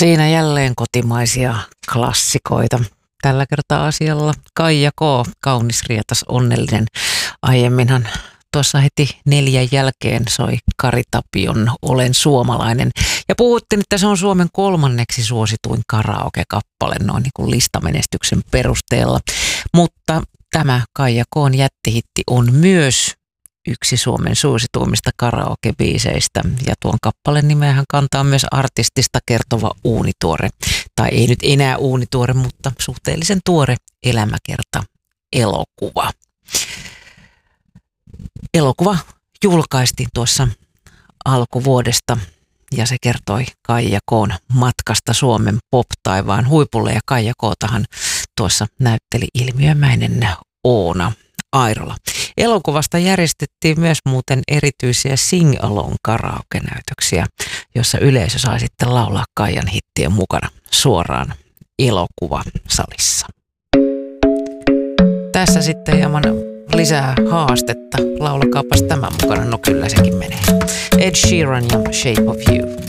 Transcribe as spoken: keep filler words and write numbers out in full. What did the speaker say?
Siinä jälleen kotimaisia klassikoita. Tällä kertaa asialla Kaija K. Kaunis, rietas, onnellinen. Aiemminhan tuossa heti neljän jälkeen soi Kari Tapion Olen suomalainen. Ja puhuttiin, että se on Suomen kolmanneksi suosituin karaoke-kappale noin niin kuin listamenestyksen perusteella. Mutta tämä Kaija K:n jättihitti on myös yksi Suomen suosituimmista karaoke-biiseistä, ja tuon kappaleen nimeähän kantaa myös artistista kertova uunituore, tai ei nyt enää uunituore, mutta suhteellisen tuore elämäkerta elokuva. Elokuva julkaistiin tuossa alkuvuodesta, ja se kertoi Kaija K:n matkasta Suomen pop-taivaan huipulle, ja Kaija K:tahan tuossa näytteli ilmiömäinen Oona Airola. Elokuvasta järjestettiin myös muuten erityisiä sing-along karaoke-näytöksiä, jossa yleisö sai sitten laulaa Kaijan hittien mukana suoraan elokuvasalissa. Tässä sitten hieman lisää haastetta. Laulakaapas tämän mukana, no kyllä sekin menee. Ed Sheeran ja Shape of You.